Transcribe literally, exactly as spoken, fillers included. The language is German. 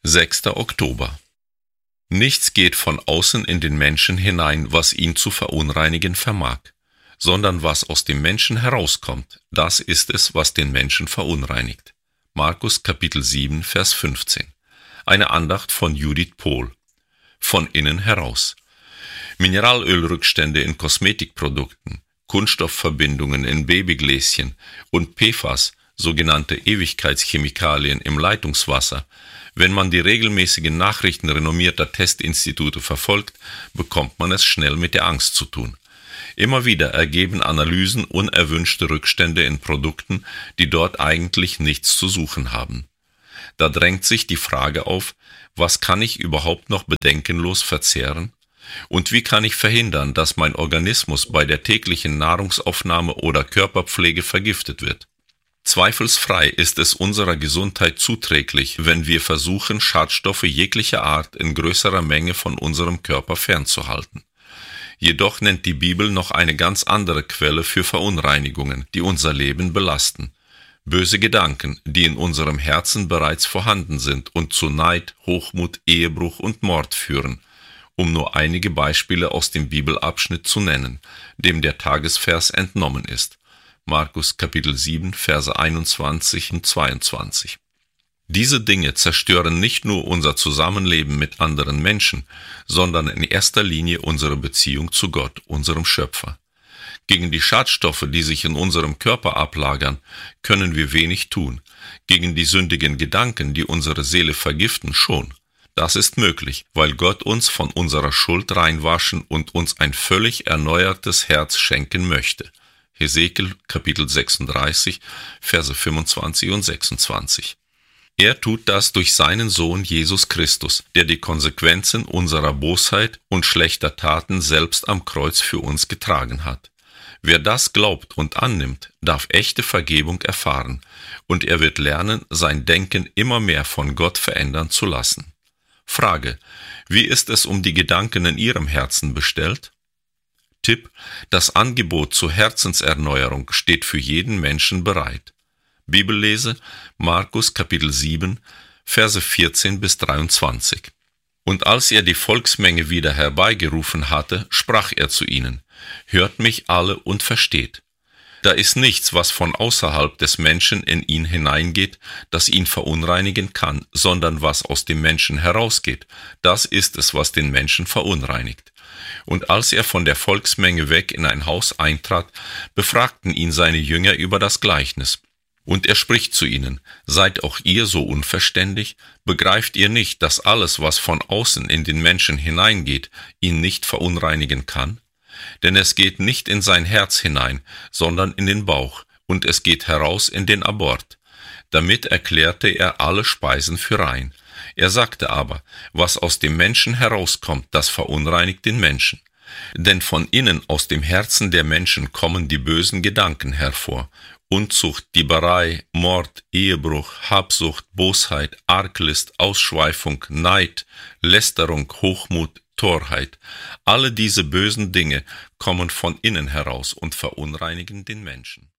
sechster Oktober. Nichts geht von außen in den Menschen hinein, was ihn zu verunreinigen vermag, sondern was aus dem Menschen herauskommt, das ist es, was den Menschen verunreinigt. Markus Kapitel sieben, Vers fünfzehn. Eine Andacht von Judith Pohl. Von innen heraus. Mineralölrückstände in Kosmetikprodukten, Kunststoffverbindungen in Babygläschen und P F A S, sogenannte Ewigkeitschemikalien im Leitungswasser. Wenn man die regelmäßigen Nachrichten renommierter Testinstitute verfolgt, bekommt man es schnell mit der Angst zu tun. Immer wieder ergeben Analysen unerwünschte Rückstände in Produkten, die dort eigentlich nichts zu suchen haben. Da drängt sich die Frage auf, was kann ich überhaupt noch bedenkenlos verzehren? Und wie kann ich verhindern, dass mein Organismus bei der täglichen Nahrungsaufnahme oder Körperpflege vergiftet wird? Zweifelsfrei ist es unserer Gesundheit zuträglich, wenn wir versuchen, Schadstoffe jeglicher Art in größerer Menge von unserem Körper fernzuhalten. Jedoch nennt die Bibel noch eine ganz andere Quelle für Verunreinigungen, die unser Leben belasten. Böse Gedanken, die in unserem Herzen bereits vorhanden sind und zu Neid, Hochmut, Ehebruch und Mord führen, um nur einige Beispiele aus dem Bibelabschnitt zu nennen, dem der Tagesvers entnommen ist. Markus Kapitel sieben, Verse einundzwanzig und zweiundzwanzig. Diese Dinge zerstören nicht nur unser Zusammenleben mit anderen Menschen, sondern in erster Linie unsere Beziehung zu Gott, unserem Schöpfer. Gegen die Schadstoffe, die sich in unserem Körper ablagern, können wir wenig tun. Gegen die sündigen Gedanken, die unsere Seele vergiften, schon. Das ist möglich, weil Gott uns von unserer Schuld reinwaschen und uns ein völlig erneuertes Herz schenken möchte. Hesekiel Kapitel sechsunddreißig, Verse fünfundzwanzig und sechsundzwanzig. Er tut das durch seinen Sohn Jesus Christus, der die Konsequenzen unserer Bosheit und schlechter Taten selbst am Kreuz für uns getragen hat. Wer das glaubt und annimmt, darf echte Vergebung erfahren, und er wird lernen, sein Denken immer mehr von Gott verändern zu lassen. Frage: Wie ist es um die Gedanken in Ihrem Herzen bestellt? Tipp: Das Angebot zur Herzenserneuerung steht für jeden Menschen bereit. Bibellese: Markus Kapitel sieben, Verse vierzehn bis dreiundzwanzig. Und als er die Volksmenge wieder herbeigerufen hatte, sprach er zu ihnen: Hört mich alle und versteht. Da ist nichts, was von außerhalb des Menschen in ihn hineingeht, das ihn verunreinigen kann, sondern was aus dem Menschen herausgeht, das ist es, was den Menschen verunreinigt. Und als er von der Volksmenge weg in ein Haus eintrat, befragten ihn seine Jünger über das Gleichnis. Und er spricht zu ihnen: Seid auch ihr so unverständig? Begreift ihr nicht, dass alles, was von außen in den Menschen hineingeht, ihn nicht verunreinigen kann? Denn es geht nicht in sein Herz hinein, sondern in den Bauch, und es geht heraus in den Abort. Damit erklärte er alle Speisen für rein. Er sagte aber: Was aus dem Menschen herauskommt, das verunreinigt den Menschen. Denn von innen aus dem Herzen der Menschen kommen die bösen Gedanken hervor: Unzucht, Dieberei, Mord, Ehebruch, Habsucht, Bosheit, Arglist, Ausschweifung, Neid, Lästerung, Hochmut, Torheit. Alle diese bösen Dinge kommen von innen heraus und verunreinigen den Menschen.